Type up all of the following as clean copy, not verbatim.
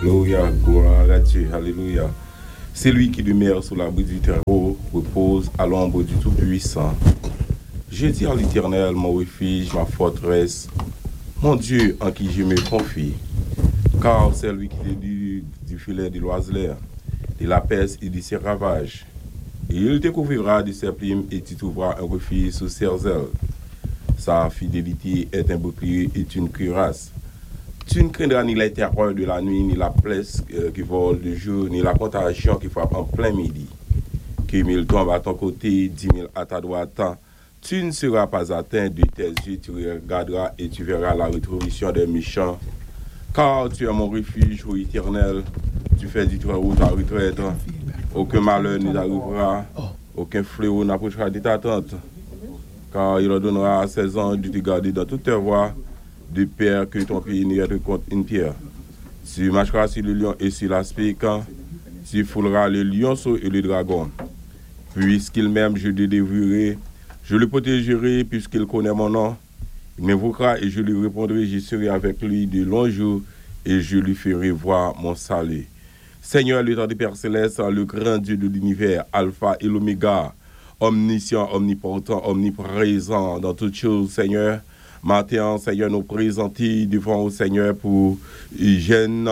Alléluia, gloire à Dieu, alléluia. C'est lui qui demeure sous l'abri du Très-Haut, repose à l'ombre du Tout-Puissant. Je dis à l'Éternel, mon refuge, ma forteresse, mon Dieu en qui je me confie. Car c'est lui qui déduit du filet de l'oiseleur, de la peste et de ses ravages. Et il te couvrira de ses plumes et tu trouveras un refuge sous ses ailes. Sa fidélité est un bouclier et une cuirasse. Tu ne craindras ni les terreurs de la nuit, ni la peste qui vole de jour, ni la contagion qui frappe en plein midi. Que 1000 tombent à ton côté, 10 000 à ta droite. Tu ne seras pas atteint de tes yeux, tu regarderas et tu verras la rétribution des méchants. Car tu es mon refuge, ô Éternel, tu fais du Très-Haut ta retraite. Aucun malheur ne t'arrivera, aucun fléau n'approchera de ta tente. Car il ordonnera à ses anges de te garder dans toutes tes voies, de peur que ton pied n'y être contre une pierre. Tu marcheras sur le lion et sur l'aspic, tu fouleras le lionceau et le dragon. Puisqu'il m'aime, je le délivrerai, je le protégerai, puisqu'il connaît mon nom. Il m'invoquera et je lui répondrai, je serai avec lui de longs jours et je lui ferai voir mon salut. Seigneur, le temps du Père Céleste, le grand Dieu de l'univers, Alpha et l'Oméga, omniscient, omnipotent, omniprésent dans toutes choses, Seigneur. Matin, Seigneur, nous présenter devant au Seigneur pour jeune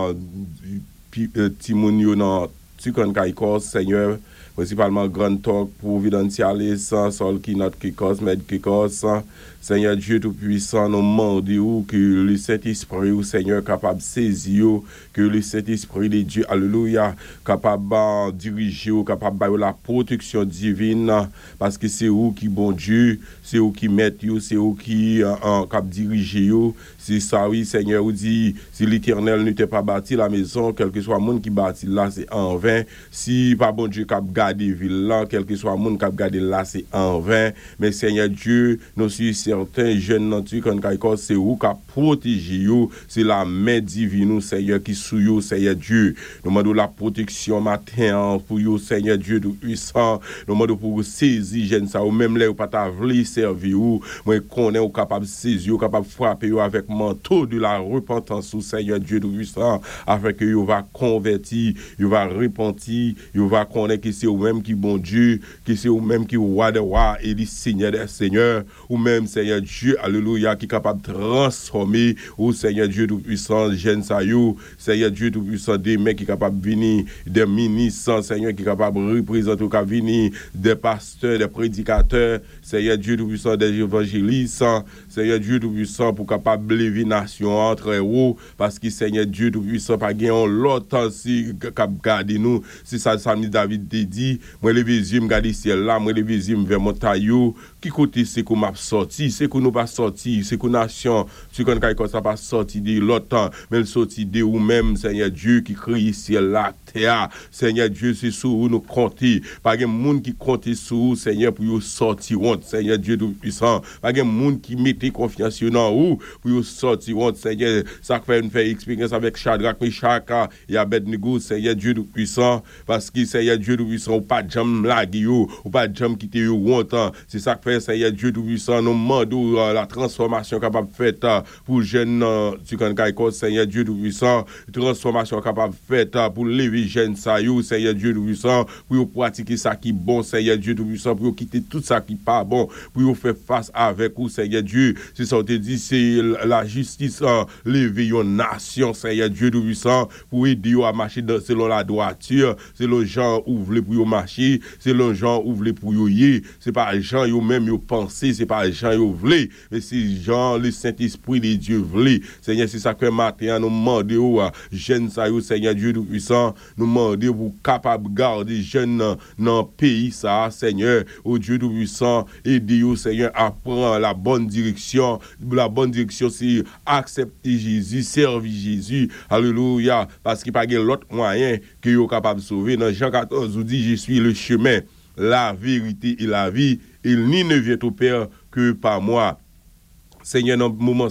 Timonio dans Tukon Kaikos, Seigneur, principalement Grand Talk, Providentialis, Sol Kinot Kikos, Med Kikos, Seigneur Dieu Tout-Puissant, nous demandons que le Saint-Esprit, au Seigneur, capable de saisir, que le Saint-Esprit de Dieu, alléluia, capable de diriger, capable de la protection divine, parce que c'est où qui bon Dieu, c'est où qui met, c'est où qui cap diriger, c'est ça, oui, Seigneur, vous dit, si l'Éternel ne t'a pas bâti la maison, quel que soit le monde qui bâtit là, c'est en vain. Si pas bon Dieu cap garder ville là, quel que soit le monde cap garder là, c'est en vain. Mais Seigneur Dieu, nous sommes certains jeunes dans quand c'est où cap protéger, c'est la main divine, Seigneur, qui sous vous, Seigneur Dieu. Nous demandons la protection matin pour vous, Seigneur Dieu tout puissant. Nous demandons pour vous saisir, jeunes ça, ou même là, ou pas t'avouer servir, moi qu'on est capable de saisir, capable de frapper avec manteau de la repentance, Seigneur Dieu tout puissant, afin que vous va convertir, vous va repentir, vous va connaître que c'est vous-même qui bon Dieu, que c'est vous-même qui roi des rois et le Seigneur des seigneurs, ou même Seigneur Dieu, alléluia, qui est capable de transformer, ou Seigneur Dieu tout-puissant, jeune Sayou, Seigneur Dieu tout-puissant, des mecs qui est capable de venir, des ministres, Seigneur, qui est capable de représenter, qui venir, des pasteurs, des prédicateurs, Seigneur Dieu tout-puissant, des évangélistes, Seigneur Dieu tout-puissant, pour capable de lever nation entre eux, parce que Seigneur Dieu tout-puissant, pas gagner l'autre si cap garder nous, c'est ça, Samedi David te dit, moi les yeux me garder ciel là, moi les yeux vers montagne, qui côté c'est qu'on m'a sorti, c'est qu'on nous pas sorti, c'est qu'on nation, c'est qu'on quand ça pas sorti de l'autre, mais le sorti de ou même Seigneur Dieu qui crie ciel là, terre, Seigneur Dieu c'est sur nous compter, pas un monde qui compte sur Seigneur pour sortir honte, Seigneur Dieu tout puissant, pas un monde qui mettait confiance dans vous pour sortir honte, Seigneur, ça fait une fait expérience avec Shadrach, Meshach et Abednego, Seigneur Dieu tout puissant, parce que Seigneur Dieu tout puissant, ou pas de jam laguer ou pas de jam quitter honte, c'est ça que fait Seigneur Dieu tout puissant, nous demandons la transformation capable faite pour jeune tu connais Seigneur Dieu tout puissant, transformation capable faite pour lever jeune ça Seigneur Dieu tout puissant, pour pratiquer ça qui bon Seigneur Dieu tout puissant, pour quitter tout ça qui pas bon, pour faire face avec vous Seigneur Dieu, c'est ça on te dit, c'est la justice lever une nation Seigneur Dieu tout puissant, pour aider à marcher selon la droiture, c'est le gens ouvre pour marcher, c'est le gens ouvre pour y, c'est pas les gens yo même yo penser, c'est pas les gens yo vle, mais c'est gens le Saint-Esprit de Dieu vle. Seigneur, c'est ça que matin nous demandons jeunes ça yo Seigneur Dieu tout puissant, nous demandons pour capable garder jeunes dans pays ça Seigneur, au Dieu tout puissant, aider yo Seigneur à prendre la bonne direction. La bonne direction c'est accepter Jésus, servir Jésus. Alléluia, parce qu'il pas de l'autre moyen que yo capable de sauver. Dans Jean 14 vous dit je suis le chemin, la vérité et la vie, il n'y ne vient au Père que par moi. Seigneur, dans le moment ça,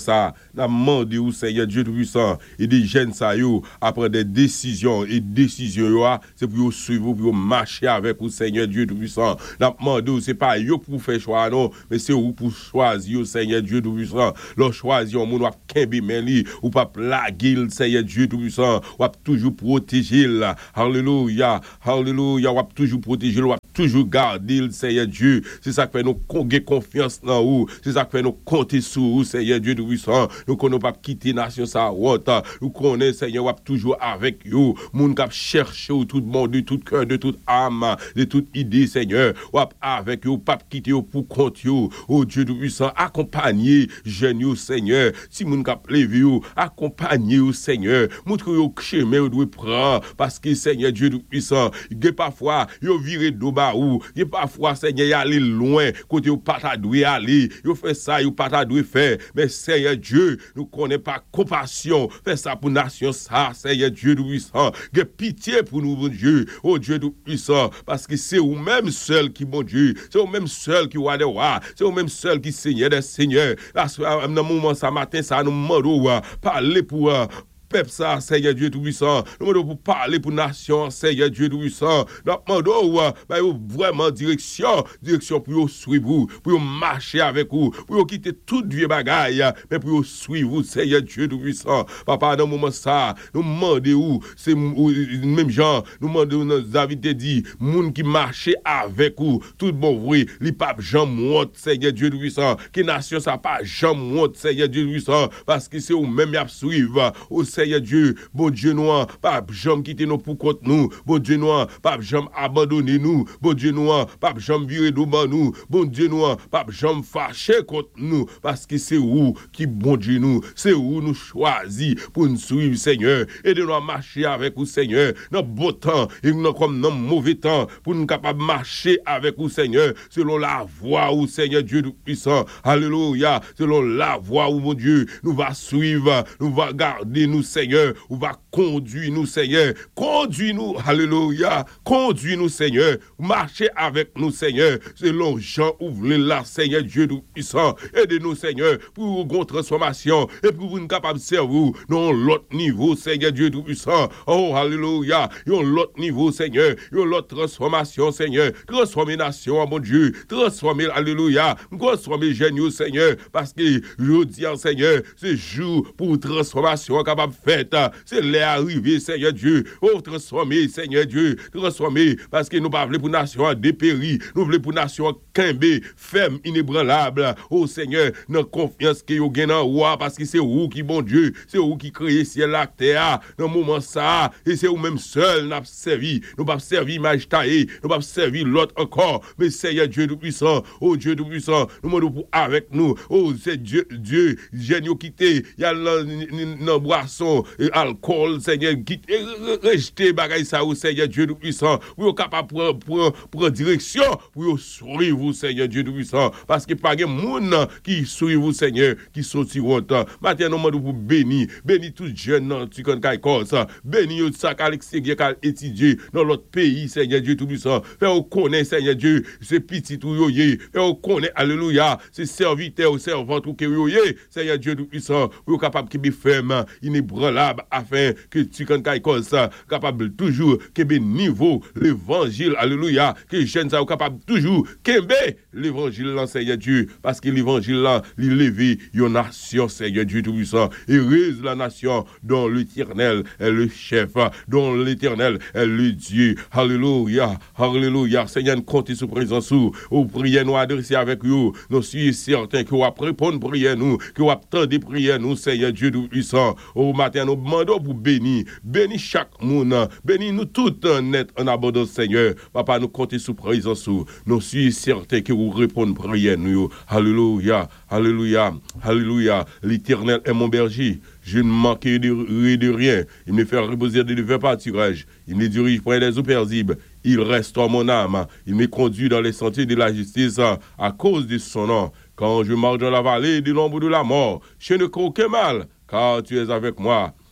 N'a demandé au Seigneur Dieu Tout-Puissant et des jeunes ça yo après des décisions et décisions yo c'est pour suivre pour marcher avec au Seigneur Dieu Tout-Puissant. N'a demandé c'est pas yo pour faire choix non, mais c'est ou pour choisir au Seigneur Dieu Tout-Puissant. Leur choisir on va kembe men li ou pas plaguer le Seigneur Dieu Tout-Puissant, ou toujours protéger là. Alléluia. Alléluia, ou toujours protéger, ou toujours garder le Seigneur Dieu. C'est ça que fait nous confiance dans vous. C'est ça que fait nous compter sur vous, Seigneur Dieu Tout-Puissant. Nous ne pas quitter nation ça nous connaissons Seigneur ou toujours avec vous. Moun k'ap chercher tout le monde de tout cœur, de toute âme, de toute idée Seigneur. Ou avec vous, pas quitter pour compte vous. Oh Dieu Tout-Puissant, accompagner jeunes Seigneur. Si moun k'ap lever vous, accompagner vous Seigneur. Montre vous chemin vous devez prendre parce que Seigneur Dieu Tout-Puissant, il parfois yo viré do ba ou, il parfois Seigneur y aller loin côté ou pas ta doué aller, yo fait ça ou pas ta doué faire, mais Seigneur Dieu, nous connaît pas compassion, fait ça pour nation ça, Seigneur Dieu Tout-Puissant, que pitié pour nous, bon Dieu, oh Dieu Tout-Puissant, parce que c'est vous même seul qui bon Dieu, c'est vous même seul qui roi des rois, c'est vous même seul qui Seigneur des seigneurs. Là dans moment ça matin ça nous demande parler pour peuple ça, Seigneur Dieu Tout-Puissant. Nous demandons pour parler pour nation, Seigneur Dieu Tout-Puissant. Nous demandons vraiment direction pour suivre vous, pour marcher avec vous, pour quitter toute vieux bagaille, mais pour suivre vous, Seigneur Dieu Tout-Puissant. Papa, dans le moment ça, nous demandons c'est même gens, nous demandons, David te dit, moun qui marchait avec vous, tout bon vrai, les papes Jean monte, Seigneur Dieu Tout-Puissant, que nation ça pas Jean monte, Seigneur Dieu Tout-Puissant, parce que c'est vous même qui suivre au Seigneur Dieu, bon Dieu noir, pas jamais quitter nous pour contre nous, bon Dieu noir, pas jamais abandonner nous, bon Dieu noir, pas jamais virer devant nous, bon Dieu noir, pas jamais fâcher contre nous, parce que c'est où qui bon Dieu nous, c'est où nous choisit pour nous suivre Seigneur, et de nous marcher avec vous Seigneur, dans bon temps et comme dans mauvais temps, pour nous capables de marcher avec vous Seigneur, selon la voie où Seigneur Dieu Tout-Puissant, alléluia, selon la voie où mon Dieu nous va suivre, nous va garder nous Seigneur, ou va conduire nous Seigneur, conduis-nous, alléluia, conduis-nous Seigneur, marchez avec nous Seigneur, selon Jean ouvre là Seigneur Dieu Tout-Puissant, aidez-nous Seigneur pour une transformation et pour une capable de servir dans l'autre niveau Seigneur Dieu Tout-Puissant, oh alléluia, dans l'autre niveau Seigneur, dans l'autre transformation Seigneur, transformer nation mon Dieu, transformer alléluia, transformer génie Seigneur, parce que je dis Seigneur, ce jour pour transformation capable faite, c'est l'arrivée Seigneur Dieu, oh transformer Seigneur Dieu, transformer parce que nous pas voulons pour nation dépérir, nous voulons pour nation kembe, ferme, inébranlable, oh Seigneur, dans confiance que vous gagnez en roi parce que c'est vous qui bon Dieu, c'est vous qui créez ciel la terre, dans le moment ça, et c'est vous même seul n'a servi, nous pas servir majesté, nous pas servir l'autre encore, mais Seigneur Dieu Tout-Puissant, oh Dieu Tout-Puissant, nous demandons pour avec nous, oh c'est Dieu, génie quitté, il y a dans boisson et alcool Seigneur qui rejeter bagaille ça au Seigneur Dieu Tout-Puissant pour capable prendre direction pour suivre vous Seigneur Dieu Tout-Puissant parce que pas de monde qui suivre vous Seigneur qui sortiront temps maintenant nous demandons pour bénir tout jeune tu connais ça bénir ça qu'à l'extérieur qu'à étudier dans l'autre pays Seigneur Dieu Tout-Puissant faire connaître Seigneur Dieu c'est petit tout yoyé faire connaître alléluia c'est serviteur ou servante ou que yoyé Seigneur Dieu Tout-Puissant pour capable qui be ferme inébranlable afin que tu connais ça capable toujours que niveau l'évangile alléluia que jeunes ça capable toujours kembe l'évangile là Seigneur Dieu parce que l'évangile là il lever une nation Seigneur Dieu Tout-Puissant heureuse la nation dont l'Éternel est le chef dont l'Éternel est le Dieu alléluia alléluia Seigneur comptez sur présence ou prière nous adresser avec vous nous sommes certains que vous répondre prière nous que vous attendez prière nous Seigneur Dieu Tout-Puissant au matin nous demandons pour bénir chaque monde bénis nous tout net en abondance Seigneur papa nous comptez sur présence nous sommes certains que vous répondre prière nous alléluia alléluia alléluia l'Éternel est mon berger je ne manquerai de rien il me fait reposer de verts pâturages il me dirige près des eaux paisibles il restaure mon âme il me conduit dans les sentiers de la justice à cause de son nom quand je marche dans la vallée de l'ombre de la mort je ne crains aucun mal car tu es avec moi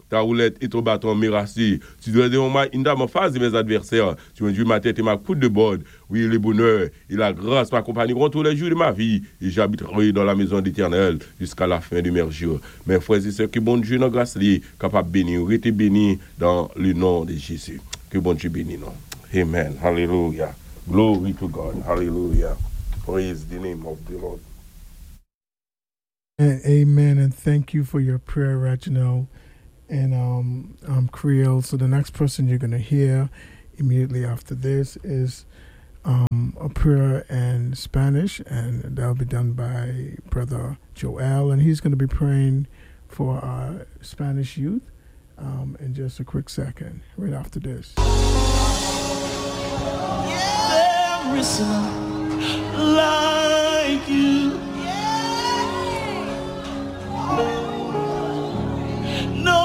ta roulette et ton bâton mirassé. Tu dois dire, une dame en face de mes adversaires. Tu me dis, ma tête et ma coude de bord. Oui, le bonheur et la grâce m'accompagneront tous les jours de ma vie. Et j'habiterai dans la maison d'Éternel jusqu'à la fin de mes jours. Mes frères et sœurs, que bon Dieu nous grâce lié, capable de bénir, restez bénis dans le nom de Jésus. Que bon Dieu bénisse nous. Amen. Hallelujah. Glory to God. Hallelujah. Praise the name of the Lord. And amen. And thank you for your prayer, Reginald. And I'm Creole. So the next person you're going to hear immediately after this is a prayer in Spanish, and that'll be done by Brother Joel. And he's going to be praying for our Spanish youth in just a quick second, right after this. There is none like you. No